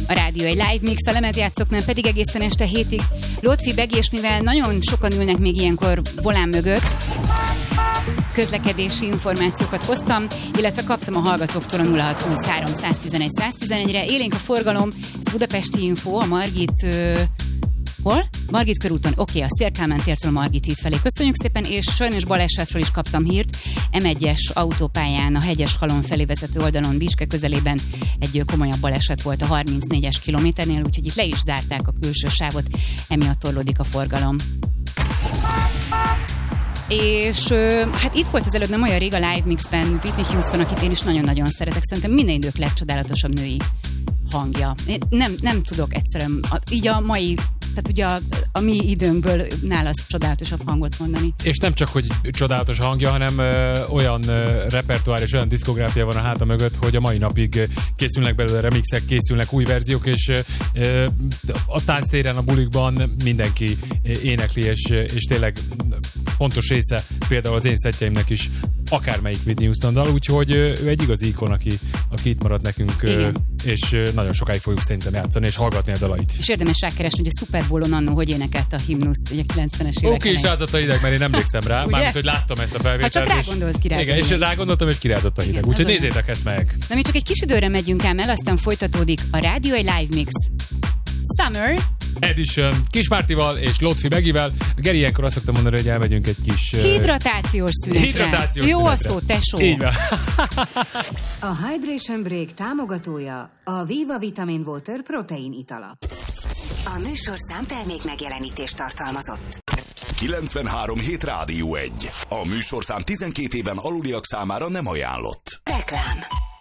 A Rádió egy live mix, a lemezjátszóknál pedig egészen este 7-ig. Lotfi Begi, és mivel nagyon sokan ülnek még ilyenkor volán mögött, közlekedési információkat hoztam, illetve kaptam a hallgatóktól a 0623 111 111-re. Élénk a forgalom, ez budapesti info, a Margit... Hol? Margit körúton. Oké, a Széll-Kálmán tértől a Margit híd felé. Köszönjük szépen, és sajnos balesetről is kaptam hírt. M1-es autópályán a Hegyeshalom felé vezető oldalon Biske közelében egy komolyabb baleset volt a 34-es kilométernél, úgyhogy itt le is zárták a külső sávot, emiatt torlódik a forgalom. És hát itt volt az előbb nem olyan rég a Live Mixben Whitney Houston, akit én is nagyon-nagyon szeretek. Szerintem minden idők legcsodálatosabb női hangja. Én nem tudok egyszerűen, így a mai, tehát ugye a mi időnkből nála csodálatosabb hangot mondani. És nem csak, hogy csodálatos hangja, hanem olyan repertoár és olyan diszkográfia van a háta mögött, hogy a mai napig készülnek belőle remixek, készülnek új verziók, és a tánctéren, a bulikban mindenki énekli, és tényleg fontos része például az én szettjeimnek is akármelyik Whitney Houston dal, úgyhogy ő egy igazi ikon, aki itt maradt nekünk, és nagyon sokáig fogjuk szerintem játszani, és hallgatni a dalait. És érdemes rákeresni, hogy a Super Bowl-on annó hogy énekelt a himnuszt, ugye 90-es évek. Oké, is rázott a hideg, mert én emlékszem rá, mármint, hogy láttam ezt a felvételt. Ha csak rágondolsz, kirázott. Igen, és rágondoltam, hogy kirázott a hideg. Úgyhogy nézzétek ezt meg. Na, mi csak egy kis időre megyünk el, aztán folytatódik a Rádió egy Live Mix Summer Edition Kis Mártival és Lotfi Begivel. Geri ilyenkor azt szoktam mondani, hogy elmegyünk egy kis... hidratációs szünetre. Jó a szó, tesó. Így van. A Hydration Break támogatója a Viva Vitamin Water protein itala. A műsorszám termék megjelenítést tartalmazott. 93.7 Rádió 1. A műsorszám 12 éven aluliak számára nem ajánlott. Reklám.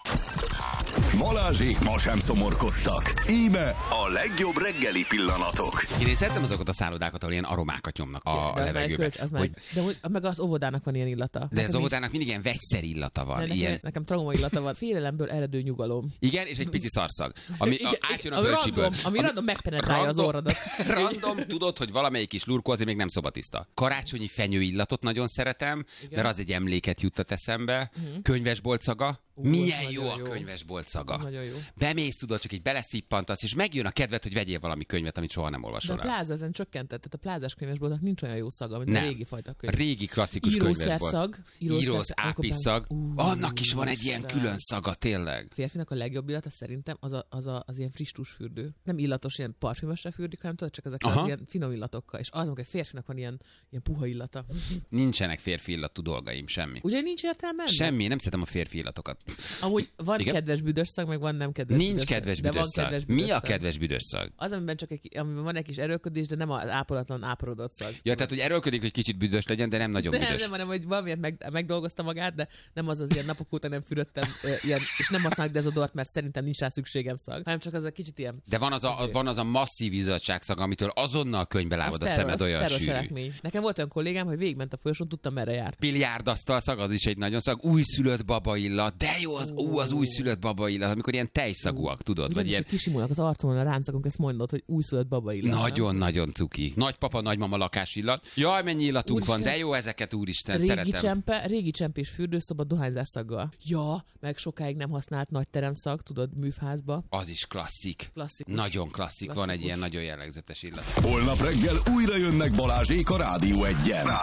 Balázsék ma sem szomorkodtak. Íme a legjobb reggeli pillanatok. Én szeretem azokat a szállodákat, ahol ilyen aromákat nyomnak a levegőbe. De meg az óvodának van ilyen illata. De az óvodának mindig ilyen vegyszer illata van. Nekem trauma illata van. Félelemből eredő nyugalom. Igen, és egy pici szarszag. Ami átjön a bölcsiből. Ami random megpenetrálja az orrodat. Random, tudod, hogy valamelyik kis lurkó azért még nem szobatiszta. Karácsonyi fenyő illatot nagyon szeretem, mert az egy emléket juttat eszembe. Könyvesbolt szaga. Milyen jó a könyvesbolt szaga. Bemész, tudod, csak így beleszippantasz, és megjön a kedved, hogy vegyél valami könyvet, amit soha nem olvasol. De a pláza ezen csökkentett, tehát a plázás könyvesboltnak nincs olyan jó szaga, mint a régi fajta könyv. A régi klasszikus könyvesbolt. Írós ápis szag. Annak is van egy ilyen külön szaga, tényleg. Férfinak a legjobb illata szerintem az ilyen friss tusfürdő. Nem illatos, ilyen parfümösre fürdik, hanem tudod, csak ezek az ilyen finom illatokkal. És azok, hogy férfinak van ilyen puha illata. Nincsenek férfi illatú dolgaim, semmi. Ugye nincs értelme? Semmi, nem szeretem a férfi illatokat. Amúgy van kedves büdös szag, meg van nem kedves Nincs kedves büdös szag. Mi a kedves büdös szag? Az, amiben van egy kis erőlködés, de nem az ápolatlan, áporodott szag. Ja, tehát, hogy erőlködik, hogy kicsit büdös legyen, de nem nagyon büdös. Nem, hanem, hogy valamiért megdolgozta magát, de nem az ilyen napok óta nem fürödtem, és nem használok dezodort, mert szerintem nincs rá szükségem szag, hanem csak az a kicsit ilyen. De van az a masszív izzadság szag, amitől azonnal könyvbe lábad a szemed, olyan sűrű. Nekem volt olyan kollégám, hogy végigment a folyosón, tudtam merre járt. Biliárdasztal szag, az is egy nagyon szag. Újszülött baba illat. De jó az újszülött baba illat, amikor ilyen tejszagúak, tudod, vagy ilyen kisimulnak az arcomon a ráncakunk, ezt mondod, hogy újszülött baba illat. Nagyon-nagyon cuki. Nagypapa, nagymama lakás illat. Jaj, mennyi illatunk van, de jó ezeket, úristen, szeretem. Régi csempés fürdőszoba dohányzás szaggal. Ja, meg sokáig nem használt nagy teremszag, tudod, műfházba. Az is klasszik. Nagyon klasszik. Van egy ilyen nagyon jellegzetes illat. Holnap reggel újra jönnek Balázsék a Rádió 1-en.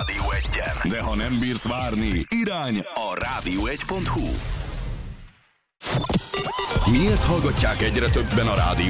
De ha nem bírsz várni, irány a rádió1.hu. Miért hallgatják egyre többen a rádió